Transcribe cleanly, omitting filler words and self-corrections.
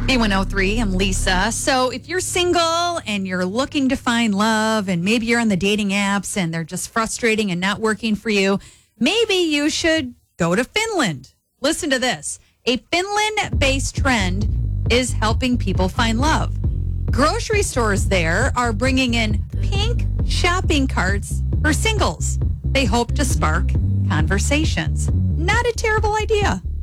B103, I'm Lisa. So if you're single and you're looking to find love and maybe you're on the dating apps and they're just frustrating and not working for you, maybe you should go to Finland. Listen to this. A Finland-based trend is helping people find love. Grocery stores there are bringing in pink shopping carts for singles. They hope to spark conversations. Not a terrible idea.